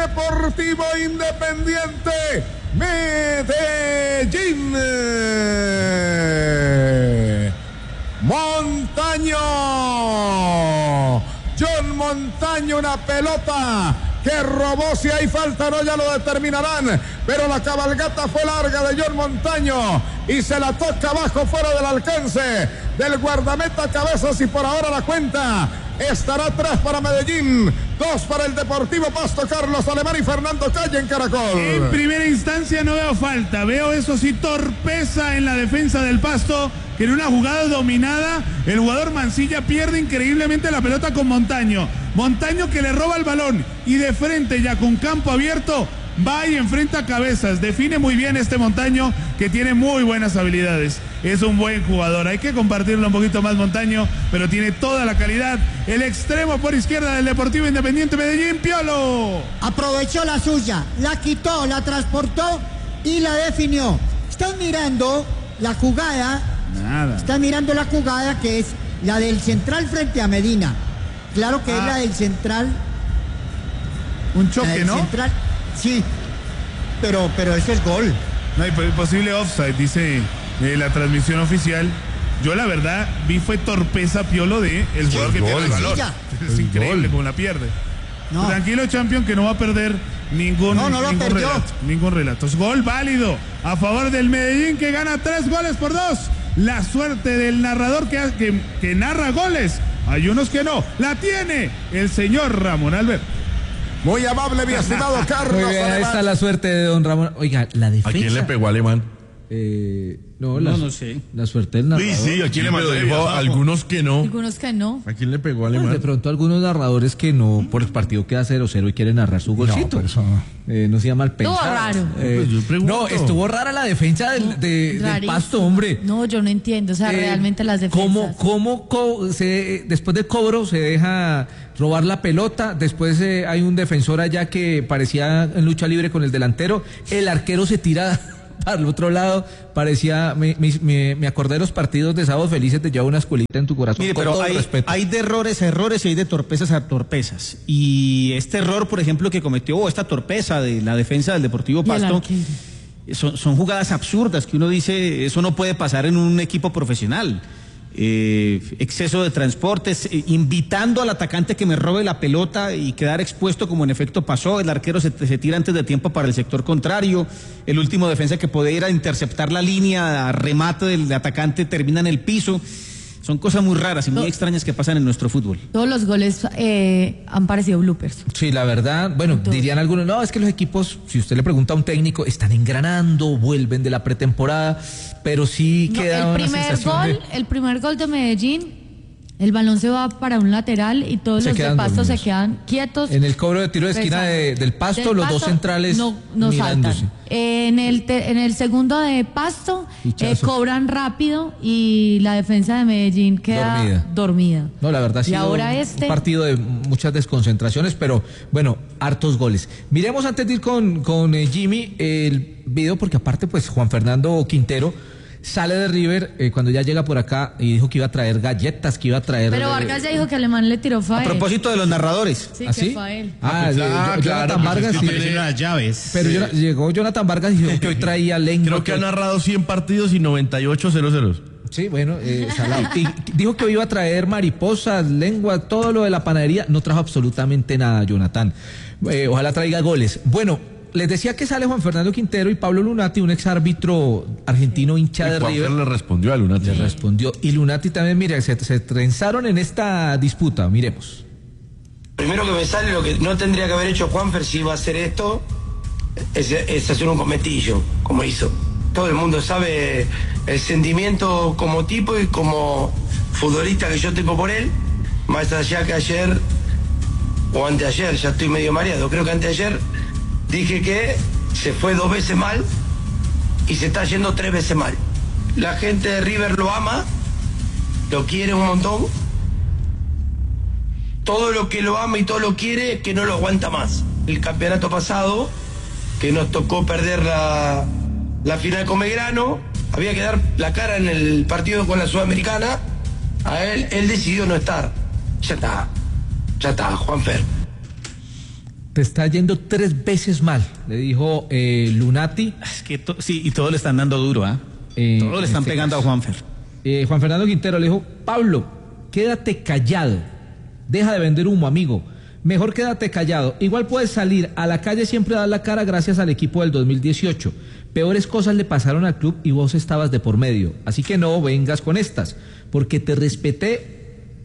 Deportivo Independiente Medellín. Montaño. John Montaño, una pelota que robó. Si hay falta no, ya lo determinarán, pero la cabalgata fue larga de John Montaño y se la toca abajo, fuera del alcance del guardameta Cabezas, y por ahora la cuenta estará 3 para Medellín, 2 para el Deportivo Pasto. Carlos Alemán y Fernando Calle en Caracol. En primera instancia no veo falta, veo eso sí torpeza en la defensa del Pasto, que en una jugada dominada el jugador Mancilla pierde increíblemente la pelota con Montaño. Montaño que le roba el balón y de frente, ya con campo abierto, va y enfrenta a Cabezas. Define muy bien este Montaño, que tiene muy buenas habilidades. Es un buen jugador, hay que compartirlo un poquito más Montaño, pero tiene toda la calidad. El extremo por izquierda del Deportivo Independiente Medellín, Piolo. Aprovechó la suya, la quitó, la transportó y la definió. Están mirando la jugada. Nada. Están mirando la jugada que es la del central frente a Medina. Claro que es la del central. Un choque, ¿no? Central, sí, pero eso es gol. No hay posible offside, dice la transmisión oficial. Yo la verdad vi fue torpeza, Piolo, de el jugador que pierde el balón. Es increíble cómo la pierde. No. Tranquilo, Champion, que no va a perder ningún relato. Es gol válido a favor del Medellín, que gana 3-2. La suerte del narrador que narra goles. Hay unos que no. La tiene el señor Ramón Alberto. Muy amable, mi estimado Carlos. Muy bien, ahí está la suerte de don Ramón. Oiga, la defensa. ¿A quién le pegó Alemán? No sé. La suerte del narrador. Sí, ¿a quién le pegó? Algunos que no. Algunos que no. ¿A quién le pegó Alemán? Pues de pronto algunos narradores que no, por el partido queda 0-0 y quieren narrar su golcito. No sea mal pensado. Estuvo raro. No, estuvo rara la defensa del Pasto, hombre. No, yo no entiendo, o sea, realmente las defensas. ¿Cómo después del cobro se deja robar la pelota? Después hay un defensor allá que parecía en lucha libre con el delantero. El arquero se tira para el otro lado, parecía, me acordé de los partidos de Sábados Felices, te lleva una escuelita en tu corazón. Mire, pero hay de errores a errores y hay de torpezas a torpezas. Y este error, por ejemplo, que cometió, esta torpeza de la defensa del Deportivo Pasto, son jugadas absurdas que uno dice, eso no puede pasar en un equipo profesional. Exceso de transportes, invitando al atacante que me robe la pelota y quedar expuesto, como en efecto pasó. El arquero se tira antes de tiempo para el sector contrario. El último defensa que podía ir a interceptar la línea a remate del atacante termina en el piso. Son cosas muy raras y muy extrañas que pasan en nuestro fútbol. Todos los goles han parecido bloopers. Sí, la verdad, bueno, dirían algunos, no, es que los equipos, si usted le pregunta a un técnico, están engranando, vuelven de la pretemporada, pero sí queda una sensación el primer gol de Medellín, el balón se va para un lateral y todos los de Pasto se quedan quietos. En el cobro de tiro de esquina del Pasto, los dos centrales no mirándose. Saltan. En el segundo de Pasto cobran rápido y la defensa de Medellín queda dormida. No, la verdad ha sido un partido de muchas desconcentraciones, pero bueno, hartos goles. Miremos antes de ir con Jimmy el video, porque aparte pues Juan Fernando Quintero sale de River cuando ya llega por acá y dijo que iba a traer galletas, que iba a traer... Pero Vargas ya dijo que Alemán le tiró fael. A propósito de los narradores. Sí, ¿así? Que fael. Jonathan Vargas tiene las llaves. Pero llegó Jonathan Vargas y dijo que hoy traía lengua. Creo que ha narrado 100 partidos y 98 0-0. Sí, bueno, salado. Y dijo que hoy iba a traer mariposas, lengua, todo lo de la panadería. No trajo absolutamente nada, Jonathan. Ojalá traiga goles. Bueno, les decía que sale Juan Fernando Quintero y Pablo Lunati, un exárbitro argentino hincha de River. Juan le respondió a Lunati. Le respondió. Y Lunati también, mire, se trenzaron en esta disputa. Miremos. Primero que me sale lo que no tendría que haber hecho Juanfer si iba a hacer esto, es hacer un cometillo, como hizo. Todo el mundo sabe el sentimiento como tipo y como futbolista que yo tengo por él, más allá que ayer o anteayer, ya estoy medio mareado, creo que anteayer dije que se fue 2 veces mal y se está yendo 3 veces mal. La gente de River lo ama, lo quiere un montón. Todo lo que lo ama y todo lo quiere, que no lo aguanta más. El campeonato pasado, que nos tocó perder la final con Belgrano, había que dar la cara en el partido con la Sudamericana. A él decidió no estar. Ya está, Juanfer. Te está yendo 3 veces mal, le dijo Lunati. Es que sí, y todos le están dando duro, ¿ah? Todos le están pegando a Juanfer. Juan Fernando Quintero le dijo, Pablo, quédate callado, deja de vender humo, amigo. Mejor quédate callado. Igual puedes salir a la calle siempre a dar la cara gracias al equipo del 2018. Peores cosas le pasaron al club y vos estabas de por medio. Así que no vengas con estas, porque te respeté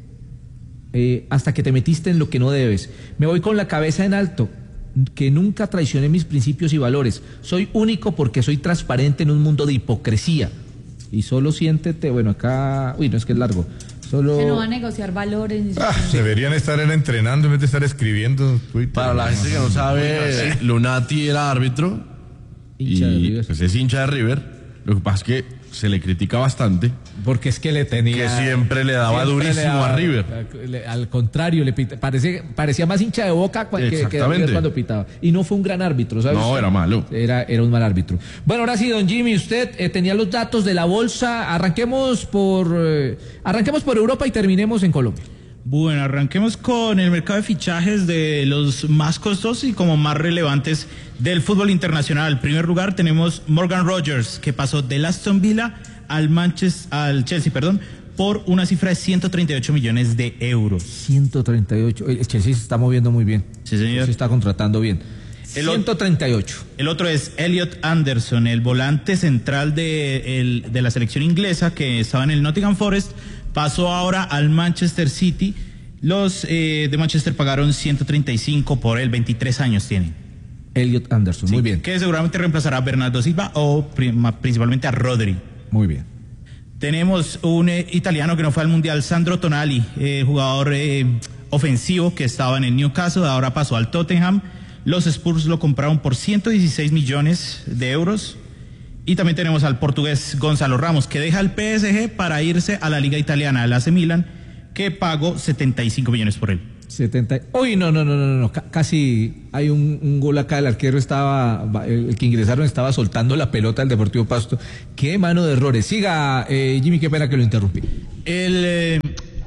hasta que te metiste en lo que no debes. Me voy con la cabeza en alto, que nunca traicioné mis principios y valores. Soy único porque soy transparente en un mundo de hipocresía. Y solo siéntete, bueno, acá... Uy, no, es que es largo. Solo... Se no va a negociar valores. Deberían estar entrenando en vez de estar escribiendo Twitter. Para la gente que no sabe, Lunati era árbitro Hincha de River. Pues es hincha de River. Lo que pasa es que se le critica bastante. Porque es que le tenía... Que siempre le daba durísimo a River. Al contrario, parecía más hincha de Boca que River cuando pitaba. Y no fue un gran árbitro, ¿sabes? No, era malo. Era un mal árbitro. Bueno, ahora sí, don Jimmy, usted tenía los datos de la bolsa. Arranquemos por Europa y terminemos en Colombia. Bueno, arranquemos con el mercado de fichajes de los más costosos y como más relevantes del fútbol internacional. En primer lugar tenemos Morgan Rogers, que pasó del Aston Villa al Chelsea, por una cifra de 138 millones de euros. 138. El Chelsea se está moviendo muy bien. Sí, señor. Se está contratando bien. 138. El otro es Elliot Anderson, el volante central de la selección inglesa que estaba en el Nottingham Forest. Pasó ahora al Manchester City. Los de Manchester pagaron 135 por él, 23 años tiene. Elliot Anderson, sí, muy bien. Que seguramente reemplazará a Bernardo Silva o principalmente a Rodri. Muy bien. Tenemos un italiano que no fue al Mundial, Sandro Tonali, jugador ofensivo que estaba en el Newcastle, ahora pasó al Tottenham. Los Spurs lo compraron por 116 millones de euros. Y también tenemos al portugués Gonzalo Ramos, que deja el PSG para irse a la Liga Italiana, al AC Milan, que pagó 75 millones por él. 70. Uy, no. Casi hay un gol acá. El arquero el que ingresaron estaba soltando la pelota del Deportivo Pasto. Qué mano de errores. Siga, Jimmy, qué pena que lo interrumpí. El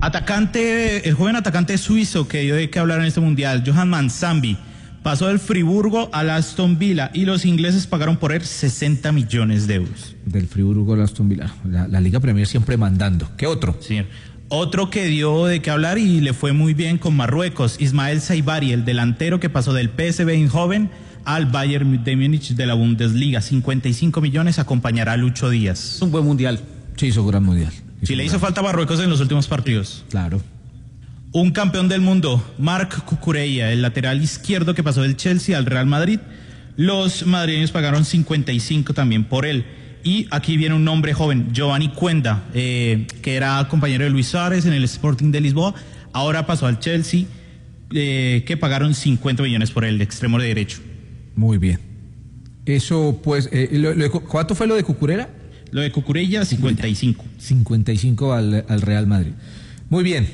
joven atacante suizo que dio de qué hablar en este mundial, Johan Manzambi, pasó del Friburgo al Aston Villa y los ingleses pagaron por él 60 millones de euros. Del Friburgo al Aston Villa. La Liga Premier siempre mandando. ¿Qué otro? Sí. Otro que dio de qué hablar y le fue muy bien con Marruecos, Ismael Saibari, el delantero que pasó del PSV Eindhoven al Bayern de Múnich de la Bundesliga. 55 millones, acompañará a Lucho Díaz. Es un buen mundial. Sí, hizo un gran mundial. Sí, le hizo falta a Marruecos en los últimos partidos. Claro. Un campeón del mundo, Marc Cucurella, el lateral izquierdo que pasó del Chelsea al Real Madrid. Los madrileños pagaron 55 también por él. Y aquí viene un nombre joven, Giovanni Cuenda, que era compañero de Luis Suárez en el Sporting de Lisboa. Ahora pasó al Chelsea, que pagaron 50 millones por él, de extremo derecho. Muy bien. Eso, pues, ¿cuánto fue lo de Cucurella? Lo de Cucurella, 55. 55 al Real Madrid. Muy bien.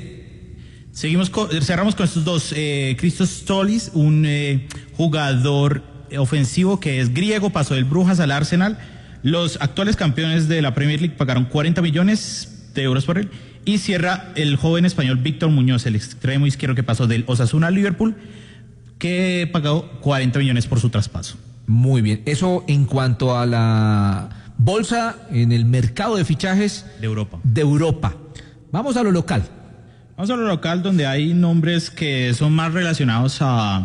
Cerramos con estos dos. Christos Stolis, un jugador ofensivo que es griego, pasó del Brujas al Arsenal. Los actuales campeones de la Premier League pagaron 40 millones de euros por él. Y cierra el joven español Víctor Muñoz, el extremo izquierdo que pasó del Osasuna al Liverpool, que pagó 40 millones por su traspaso. Muy bien. Eso en cuanto a la bolsa en el mercado de fichajes de Europa. Vamos a lo local. Vamos a lo local, donde hay nombres que son más relacionados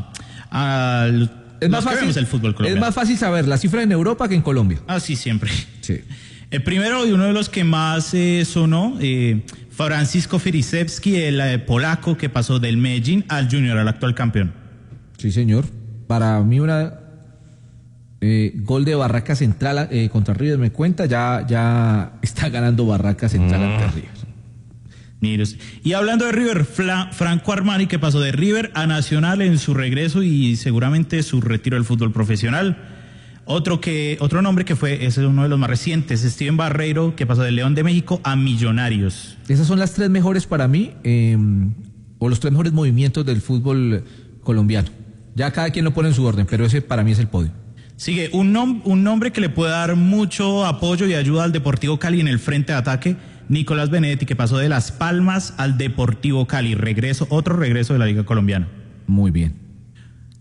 es más fácil el fútbol colombiano. Es más fácil saber la cifra en Europa que en Colombia. Ah, sí, siempre. Sí. El primero y uno de los que más sonó, Francisco Firisevski, el polaco que pasó del Medellín al Junior, al actual campeón. Sí, señor. Para mí gol de Barraca Central contra River, me cuenta, ya está ganando Barraca Central ante River. Y hablando de River, Franco Armani, que pasó de River a Nacional en su regreso y seguramente su retiro del fútbol profesional. Otro nombre que es uno de los más recientes, Steven Barreiro, que pasó de León de México a Millonarios. Esas son las tres mejores para mí, o los tres mejores movimientos del fútbol colombiano. Ya cada quien lo pone en su orden, pero ese para mí es el podio. Sigue un nombre que le puede dar mucho apoyo y ayuda al Deportivo Cali en el frente de ataque, Nicolás Benedetti, que pasó de Las Palmas al Deportivo Cali. Otro regreso de la Liga Colombiana. Muy bien.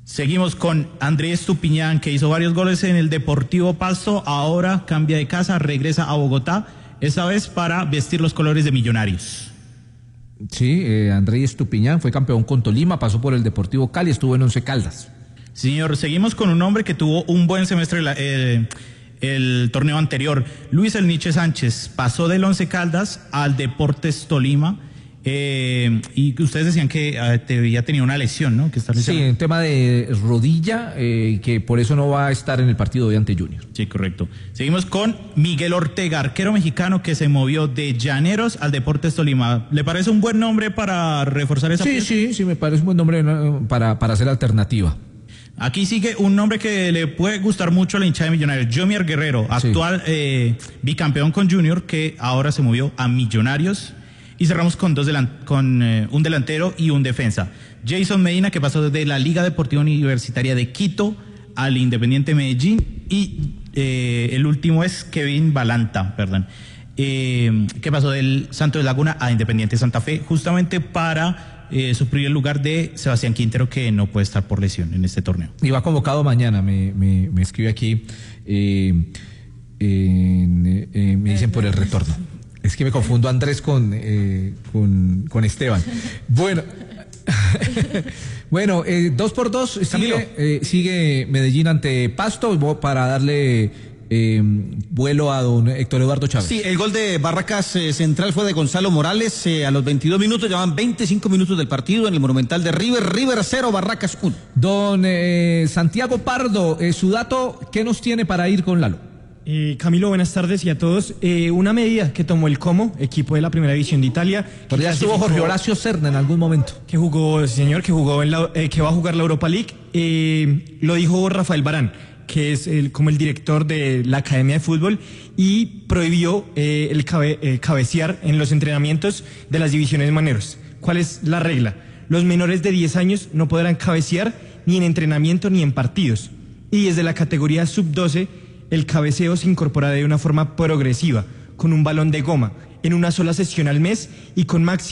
Seguimos con Andrés Estupiñán, que hizo varios goles en el Deportivo Pasto, ahora cambia de casa, regresa a Bogotá, esta vez para vestir los colores de Millonarios. Sí, Andrés Estupiñán fue campeón con Tolima, pasó por el Deportivo Cali, estuvo en Once Caldas. Señor, seguimos con un hombre que tuvo un buen semestre el torneo anterior. Luis El Niche Sánchez pasó del Once Caldas al Deportes Tolima. Y ustedes decían que había tenido una lesión, ¿no? Que está sí, un tema de rodilla, que por eso no va a estar en el partido de ante Junior. Sí, correcto. Seguimos con Miguel Ortega, arquero mexicano que se movió de Llaneros al Deportes Tolima. ¿Le parece un buen nombre para reforzar esa pieza? Sí, me parece un buen nombre para hacer alternativa. Aquí sigue un nombre que le puede gustar mucho a la hinchada de Millonarios, Jomier Guerrero, actual bicampeón con Junior, que ahora se movió a Millonarios. Y cerramos con un delantero y un defensa. Jason Medina, que pasó desde la Liga Deportiva Universitaria de Quito al Independiente Medellín. Y el último es Kevin Balanta, que pasó del Santos de Laguna a Independiente Santa Fe, justamente para suplir el lugar de Sebastián Quintero, que no puede estar por lesión en este torneo. Y va convocado mañana, me escribe aquí, me dicen por el retorno. Es que me confundo Andrés con Esteban. Bueno, bueno, 2-2, sigue Medellín ante Pasto para darle vuelo a don Héctor Eduardo Chávez. Sí, el gol de Barracas Central fue de Gonzalo Morales a los 22 minutos, llevaban 25 minutos del partido en el Monumental de River 0, Barracas 1. Don Santiago Pardo, su dato, ¿qué nos tiene para ir con Lalo? Camilo, buenas tardes y a todos. Una medida que tomó el Como, equipo de la Primera División de Italia. Pero ya estuvo Jorge Horacio Serna en algún momento. Que jugó, que va a jugar la Europa League. Lo dijo Rafael Barán, que es como el director de la Academia de Fútbol, y prohibió el cabecear en los entrenamientos de las divisiones menores. ¿Cuál es la regla? Los menores de 10 años no podrán cabecear ni en entrenamiento ni en partidos. Y desde la categoría sub-12, el cabeceo se incorpora de una forma progresiva, con un balón de goma, en una sola sesión al mes y con máximo